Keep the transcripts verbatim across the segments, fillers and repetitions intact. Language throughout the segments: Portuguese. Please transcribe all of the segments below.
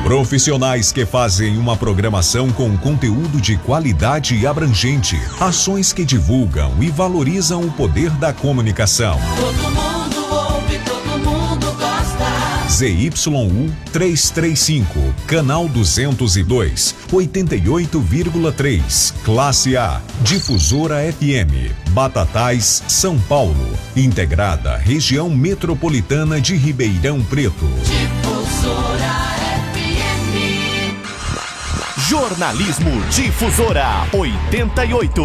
Profissionais que fazem uma programação com conteúdo de qualidade e abrangente. Ações que divulgam e valorizam o poder da comunicação. Todo mundo ouve, todo mundo gosta. Z Y U trezentos e trinta e cinco, canal duzentos e dois, oitenta e oito vírgula três, classe A, Difusora F M, Batatais, São Paulo, integrada região metropolitana de Ribeirão Preto. Difusora F M. Jornalismo Difusora oitenta e oito.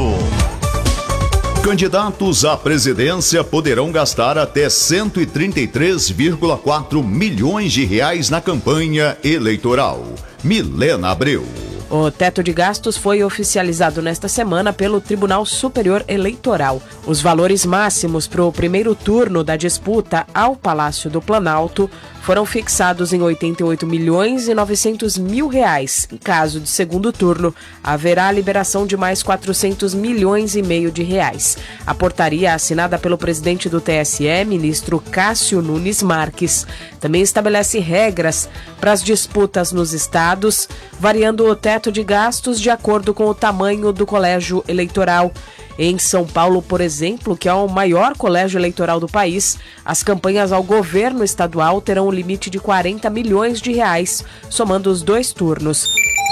Candidatos à presidência poderão gastar até cento e trinta e três vírgula quatro milhões de reais na campanha eleitoral. Milena Abreu. O teto de gastos foi oficializado nesta semana pelo Tribunal Superior Eleitoral. Os valores máximos para o primeiro turno da disputa ao Palácio do Planalto foram fixados em oitenta e oito milhões e novecentos mil reais. Em caso de segundo turno, haverá a liberação de mais quatrocentos milhões e meio de reais. A portaria, assinada pelo presidente do T S E, ministro Cássio Nunes Marques, também estabelece regras para as disputas nos estados, variando o teto de gastos de acordo com o tamanho do colégio eleitoral. Em São Paulo, por exemplo, que é o maior colégio eleitoral do país, as campanhas ao governo estadual terão um limite de quarenta milhões de reais, somando os dois turnos.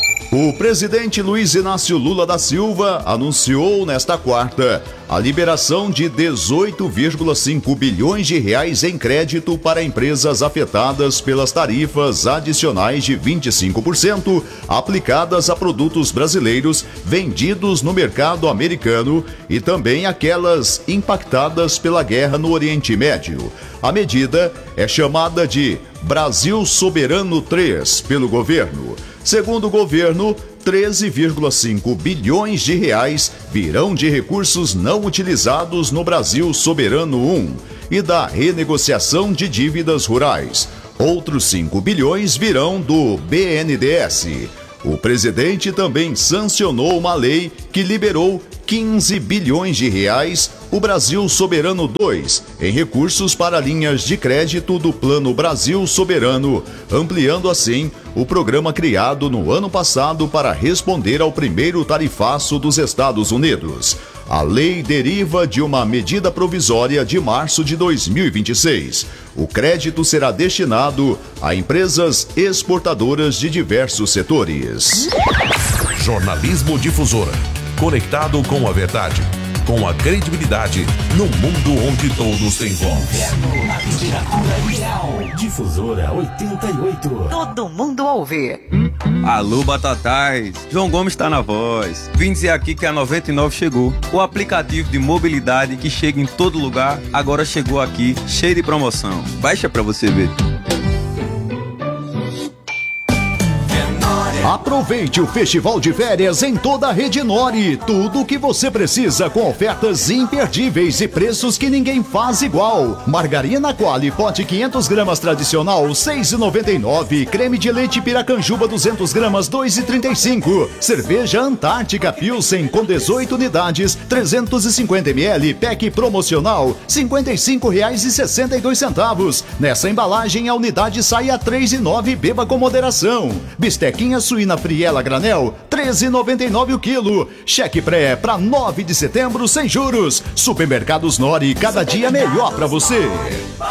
O presidente Luiz Inácio Lula da Silva anunciou nesta quarta a liberação de dezoito vírgula cinco bilhões de reais em crédito para empresas afetadas pelas tarifas adicionais de vinte e cinco por cento aplicadas a produtos brasileiros vendidos no mercado americano e também aquelas impactadas pela guerra no Oriente Médio. A medida é chamada de Brasil Soberano três pelo governo. Segundo o governo, treze vírgula cinco bilhões de reais virão de recursos não utilizados no Brasil Soberano um e da renegociação de dívidas rurais. Outros cinco bilhões virão do B N D E S. O presidente também sancionou uma lei que liberou quinze bilhões de reais, o Brasil Soberano dois, em recursos para linhas de crédito do Plano Brasil Soberano, ampliando assim o programa criado no ano passado para responder ao primeiro tarifaço dos Estados Unidos. A lei deriva de uma medida provisória de março de dois mil e vinte e seis. O crédito será destinado a empresas exportadoras de diversos setores. Jornalismo Difusora. Conectado com a verdade, com a credibilidade, no mundo onde todos têm voz. Difusora oitenta e oito. Todo mundo ouve. Alô, Batatais. João Gomes está na voz. Vim dizer aqui que a noventa e nove chegou. O aplicativo de mobilidade que chega em todo lugar, agora chegou aqui, cheio de promoção. Baixa pra você ver. Aproveite o festival de férias em toda a Rede Nori. Tudo o que você precisa com ofertas imperdíveis e preços que ninguém faz igual. Margarina Qualy, pote quinhentas gramas tradicional, seis reais e noventa e nove centavos. Creme de leite Piracanjuba, duzentas gramas, dois reais e trinta e cinco centavos. Cerveja Antártica Pilsen com dezoito unidades, trezentos e cinquenta mililitros. Pack promocional, cinquenta e cinco reais e sessenta e dois centavos. Nessa embalagem, a unidade sai a três reais e nove centavos. Beba com moderação. Bistequinha suína friela granel, treze reais e noventa e nove centavos o quilo. Cheque pré para nove de setembro sem juros. Supermercados Nori, cada dia melhor para você.